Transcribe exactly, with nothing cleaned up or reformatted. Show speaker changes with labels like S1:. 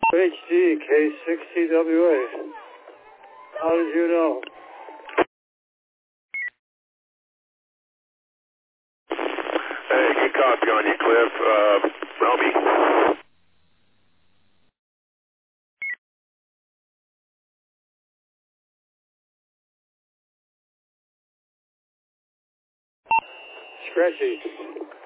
S1: H D K six C W A. How did you know?
S2: Hey, good copy on you, Cliff. Uh, Romy.
S1: Scratchy.